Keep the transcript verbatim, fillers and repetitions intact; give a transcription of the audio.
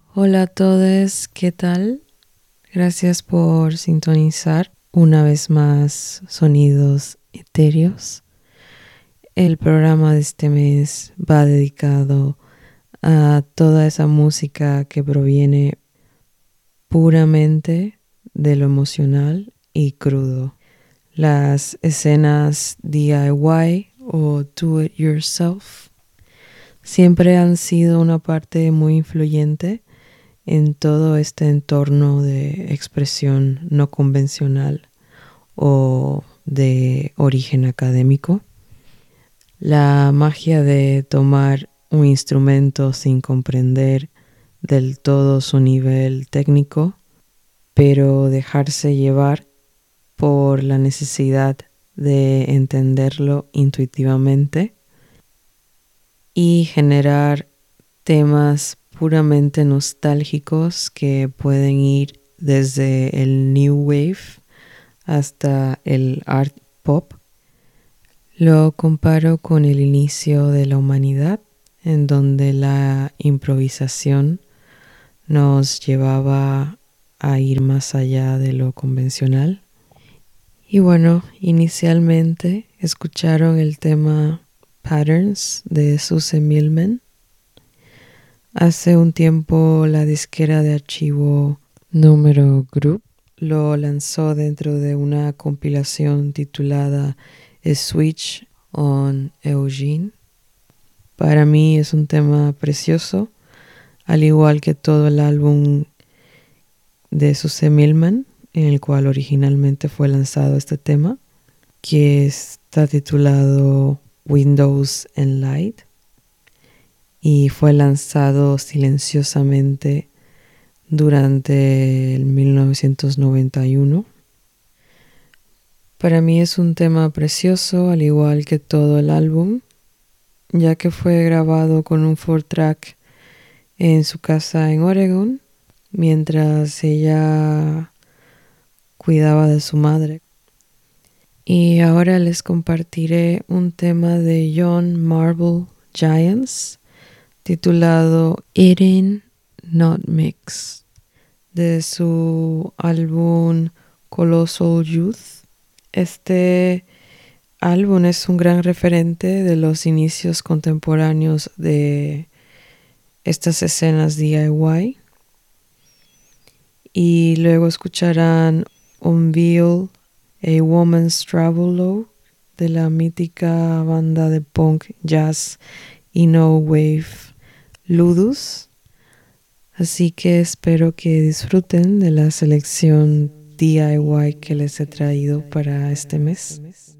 Hola a todos, ¿qué tal? Gracias por sintonizar una vez más Sonidos Etéreos. El programa de este mes va dedicado a toda esa música que proviene puramente de lo emocional y crudo. Las escenas D I Y o Do It Yourself siempre han sido una parte muy influyente en todo este entorno de expresión no convencional o de origen académico. La magia de tomar un instrumento sin comprender del todo su nivel técnico, pero dejarse llevar por la necesidad de entenderlo intuitivamente y generar temas puramente nostálgicos que pueden ir desde el New Wave hasta el Art Pop. Lo comparo con el inicio de la humanidad, en donde la improvisación nos llevaba a ir más allá de lo convencional. Y bueno, inicialmente escucharon el tema Patterns de Suze Millman. Hace un tiempo la disquera de archivo Número Group lo lanzó dentro de una compilación titulada Switch on Eugene. Para mí es un tema precioso, al igual que todo el álbum de Suze Millman, en el cual originalmente fue lanzado este tema, que está titulado Windows and Light. Y fue lanzado silenciosamente durante el mil novecientos noventa y uno. Para mí es un tema precioso, al igual que todo el álbum, ya que fue grabado con un four track en su casa en Oregon, mientras ella cuidaba de su madre. Y ahora les compartiré un tema de John Marble Giants, titulado Eating Not Mix, de su álbum Colossal Youth. Este álbum es un gran referente de los inicios contemporáneos de estas escenas D I Y. Y luego escucharán Unveil a Woman's Travelogue de la mítica banda de punk, jazz y no wave Ludus. Así que espero que disfruten de la selección D I Y que les he traído para este mes.